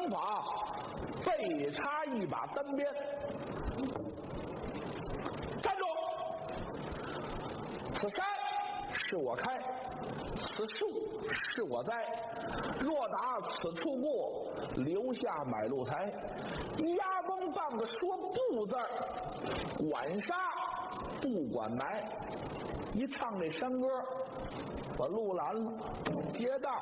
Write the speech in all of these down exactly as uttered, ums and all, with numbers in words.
枪法，背插一把单鞭。站住！此山是我开，此树是我栽。若打此处过，留下买路财。压崩半个说不字儿，管杀不管埋。一唱这山歌，把路拦了，劫道。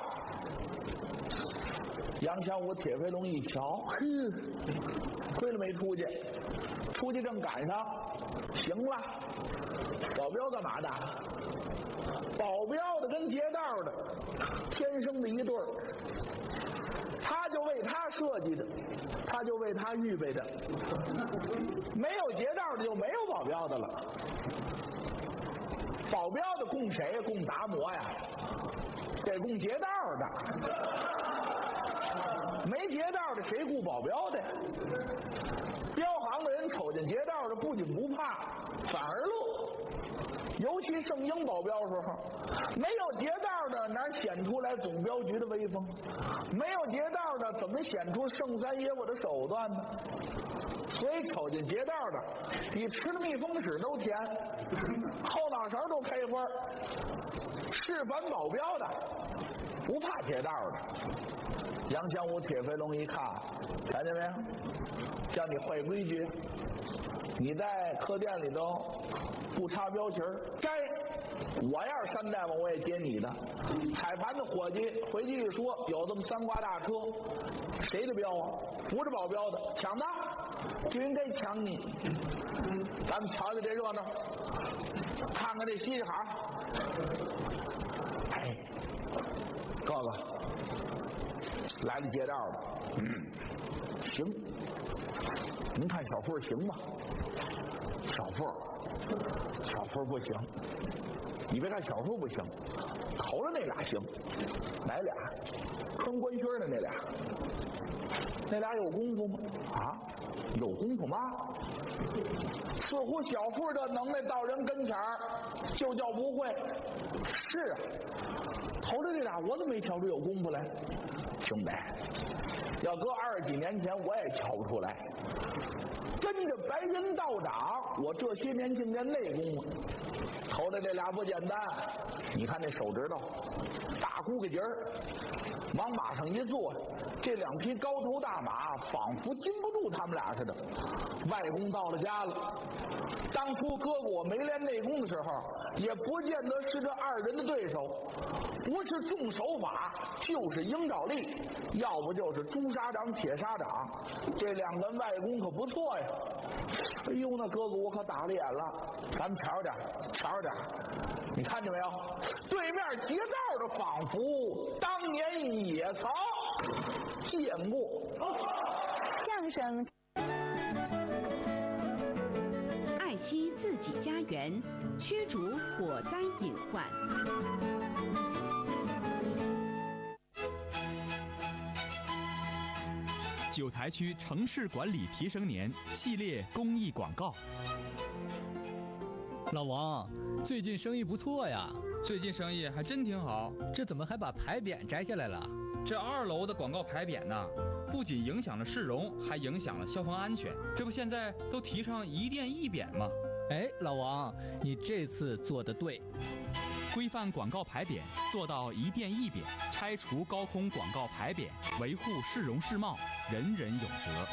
杨香武、铁飞龙一瞧，哼，亏了没出去，出去正赶上，行了，保镖干嘛的？保镖的跟劫道的天生的一对儿，他就为他设计的，他就为他预备的，没有劫道的就没有保镖的了。保镖的供谁呀？供达摩呀，得供劫道的。没劫道的谁顾保镖的呀？镖行的人瞅见劫道的，不仅不怕，反而乐。尤其圣婴保镖时候，没有劫道的哪显出来总镖局的威风？没有劫道的怎么显出圣三爷我的手段呢？所以瞅见劫道的，比吃了蜜蜂屎都甜，后脑勺都开花。是反保镖的，不怕劫道的。杨香武、铁飞龙一看，看见没有？叫你坏规矩，你在客店里头不插标旗儿，该我要是山大王，我也接你的。彩盘的伙计回去一说，有这么三挂大车，谁的镖啊？不是保镖的，抢的，就应该抢你。咱们瞧瞧这热闹，看看这稀稀哈。哎，哥哥，来了劫道的，嗯，行。您看小富行吗？小富，小富不行。你别看小富不行，头了那俩行。哪俩？穿官靴的那俩。那俩有功夫吗？啊，有功夫吗？似乎小富的能耐到人跟前儿，就叫不会。是啊，头的这俩我怎么没瞧出有功夫来？兄弟，要搁二十几年前我也瞧不出来。跟着白云道长，我这些年净练内功啊。头的这俩不简单，你看那手指头，大骨骼节儿，往马上一坐，这两匹高头大马仿佛禁不住他们俩似的。外公到了家了，当初哥哥我没练内功的时候，也不见得是这二人的对手，不是重手法，就是鹰爪力，要不就是朱砂掌、铁砂掌，这两个外功可不错呀。哎呦，那哥哥我可打了眼了，咱们瞧点，瞧点，你看见没有？对面劫道的仿佛当年也曾见过。 相声爱惜自己家园，驱逐火灾隐患。 九台区城市管理提升年系列公益广告。 老王，最近生意不错呀。 最近生意还真挺好。 这怎么还把牌匾摘下来了？ 这二楼的广告牌匾呢，不仅影响了市容，还影响了消防安全。这不现在都提倡一店一匾吗？ 哎，老王，你这次做得对。 规范广告牌匾，做到一店一匾，拆除高空广告牌匾，维护市容市貌，人人有责。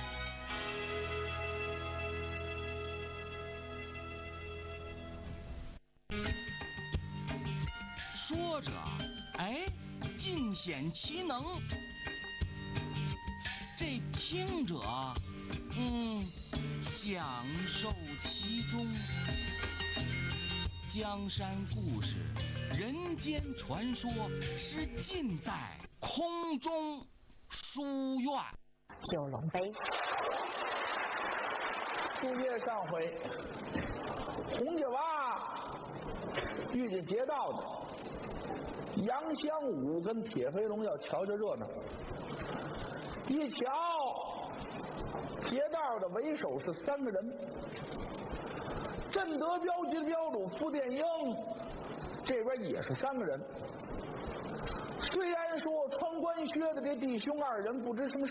说着，哎，尽显其能；这听者，嗯，享受其中。江山故事，人间传说，是尽在空中书院。 九龙杯。 书接上回，红家洼遇见劫道的，杨香武跟铁飞龙要瞧瞧热闹。一瞧，劫道的为首是三个人，镇德镖局的镖主傅殿英这边也是三个人。虽然说穿官靴的这弟兄二人不知什么